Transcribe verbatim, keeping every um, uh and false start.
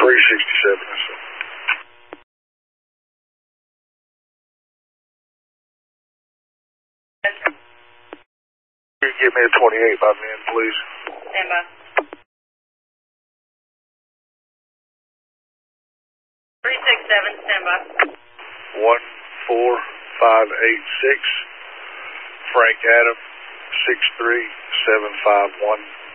three sixty-seven. That's it. Can you get me a twenty-eight by men, please? Stand by. three six seven, stand by. one four five eight six. Frank Adam, six three seven five one.